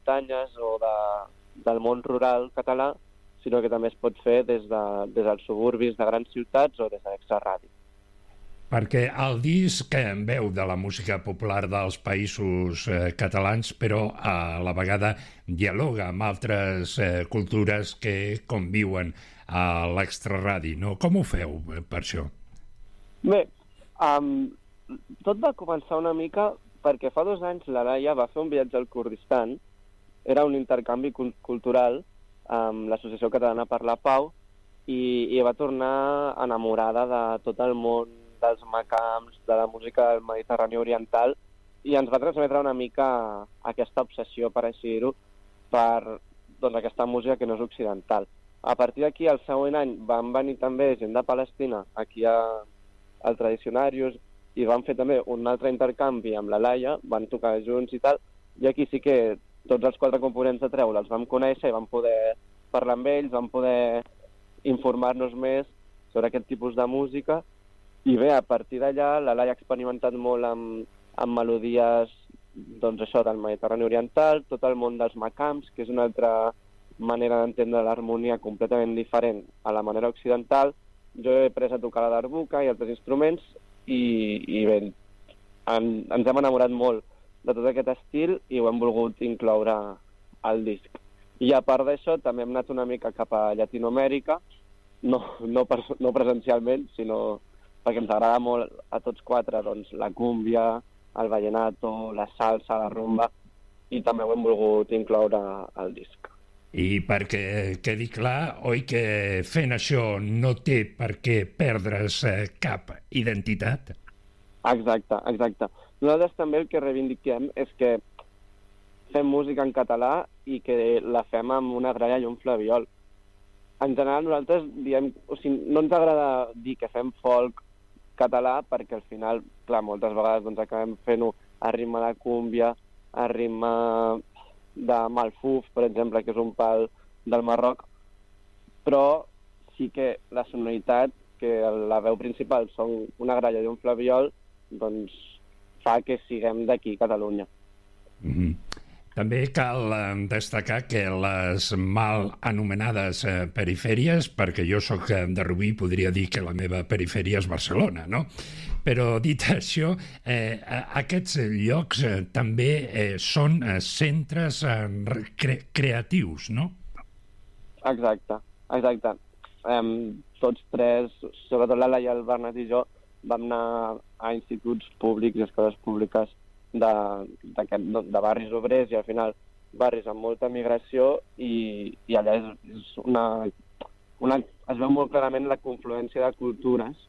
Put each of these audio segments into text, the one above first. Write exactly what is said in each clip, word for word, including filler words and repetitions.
muntanyes o de, del món rural català, sinó que també es pot fer des, de, des dels suburbis de grans ciutats o des de l'extraradi. Perquè el disc en veu de la música popular dels països eh, catalans, però a la vegada dialoga amb altres eh, cultures que conviuen a l'extraradi, no? Com ho feu per això? Bé, um, tot va començar una mica perquè fa dos anys la Laia va fer un viatge al Kurdistan, era un intercanvi cultural amb l'Associació Catalana per la Pau i, i va tornar enamorada de tot el món dels macams, de la música del Mediterrani oriental, i ens va transmetre una mica aquesta obsessió, per així dir-ho, per doncs, aquesta música que no és occidental. A partir d'aquí, el següent any, van venir també gent de Palestina aquí a, al Tradicionarius i van fer també un altre intercanvi amb la Laia, van tocar junts i tal, i aquí sí que tots els quatre components de Trèvol els vam conèixer i vam poder parlar amb ells, vam poder informar-nos més sobre aquest tipus de música. I bé, a partir d'allà, la Laia ha experimentat molt amb, amb melodies doncs això, del Mediterrani oriental, tot el món dels macams, que és una altra manera d'entendre l'harmonia completament diferent a la manera occidental. Jo he après a tocar la darbuka i altres instruments i, i bé, en, ens hem enamorat molt de tot aquest estil i ho hem volgut incloure al disc. I a part d'això, també hem anat una mica cap a Llatinoamèrica, no, no, no presencialment, sinó perquè ens agrada molt a tots quatre doncs, la cúmbia, el vallenato, la salsa, la rumba, i també ho hem volgut incloure al disc. I perquè quedi clar, oi que fent això no té per què perdre's cap identitat? Exacte, exacte. Nosaltres també el que reivindiquem és que fem música en català i que la fem amb una gralla i un flabiol. En general nosaltres diem, o sigui, no ens agrada dir que fem folk català perquè al final, clar, moltes vegades doncs, acabem fent-ho a ritme de cúmbia, a ritme de malfuf, per exemple, que és un pal del Marroc, però sí que la sonoritat, que la veu principal són una gralla i un flabiol, doncs fa que siguem d'aquí, Catalunya. Mm-hmm. També cal destacar que les mal anomenades perifèries, perquè jo sóc de Rubí, podria dir que la meva perifèria és Barcelona, no? Però dit això, eh, aquests llocs eh, també eh, són centres eh, cre creatius, no? Exacte, exacte. Um, tots tres, sobretot la Laia, el Bernat i jo, vam anar a instituts públics i escoles públiques de, de, de barris obrers i al final barris amb molta migració i, i allà és, és una, una, es veu molt clarament la confluència de cultures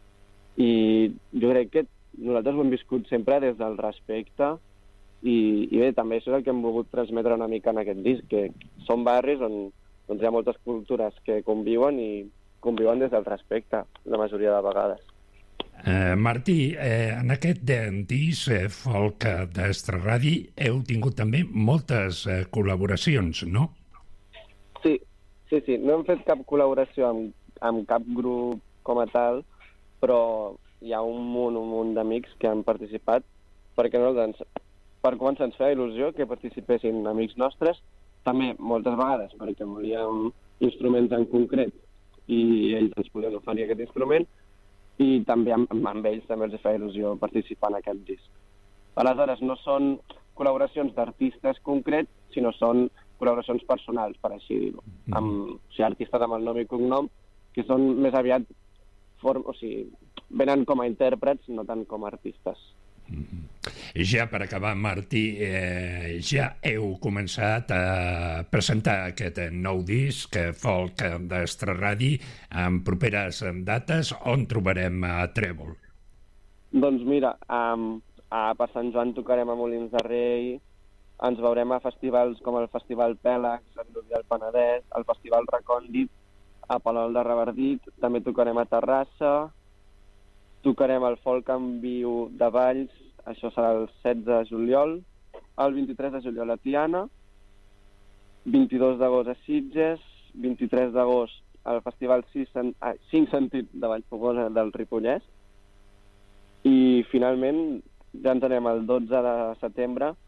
i jo crec que nosaltres ho hem viscut sempre des del respecte i, i bé, també això és el que hem volgut transmetre una mica en aquest disc, que són barris on doncs, hi ha moltes cultures que conviuen i conviuen des del respecte la majoria de vegades. Eh, Martí, eh, en aquest disc eh, folk d'Extraradi heu tingut també moltes eh, col·laboracions, no? Sí, sí, sí. No hem fet cap col·laboració amb, amb cap grup com a tal, però hi ha un munt, un munt d'amics que han participat, perquè nosaltres, per començar, ens feia il·lusió que participessin amics nostres, també moltes vegades perquè volíem instruments en concret i ells ens podien oferir aquest instrument, i també amb, amb ells també els feia il·lusió participar en aquest disc. Aleshores, no són col·laboracions d'artistes concrets, sinó són col·laboracions personals, per així dir-ho. Mm-hmm. Amb, o sigui, artistes amb el nom i cognom, que són més aviat, form, o sigui, venen com a intèrprets, no tant com a artistes. Mm-hmm. Ja per acabar, Martí, eh, ja heu començat a presentar aquest nou disc folk d'Extraradi en properes dates. On trobarem a Trèvol? Doncs mira, um, a per Sant Joan tocarem a Molins de Rei, ens veurem a festivals com el Festival Pèlax, a Vilobí del Penedès, el Festival Recòndit, a Palol de Revardit, també tocarem a Terrassa, tocarem el Folk en Viu de Valls, això serà el setze de juliol, el vint-i-tres de juliol a Tiana, vint-i-dos d'agost a Sitges, vint-i-tres d'agost al Festival cinc Sentit de Vallfogosa del Ripollès, i finalment ja ens anem el dotze de setembre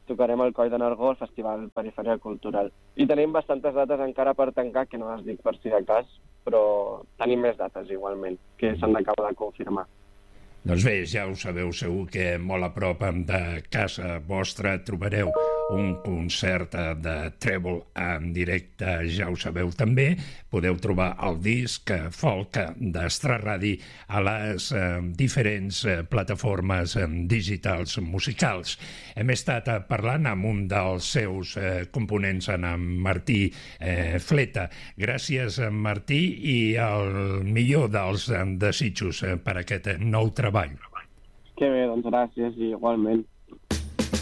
tocarem al Coll de Nargó al Festival Perifèria Cultural. I tenim bastantes dates encara per tancar, que no les dic per si de cas, però tenim més dates igualment, que s'han d'acabar de confirmar. Doncs bé, ja ho sabeu, segur que molt a prop de casa vostra trobareu un concert de trèvol en directe, ja ho sabeu també. Podeu trobar el disc folk d'Estraradi a les eh, diferents eh, plataformes eh, digitals musicals. Hem estat eh, parlant amb un dels seus eh, components, en Martí eh, Fleta. Gràcies, Martí, i el millor dels eh, desitjos eh, per aquest nou treball. Que bé, doncs gràcies, i igualment.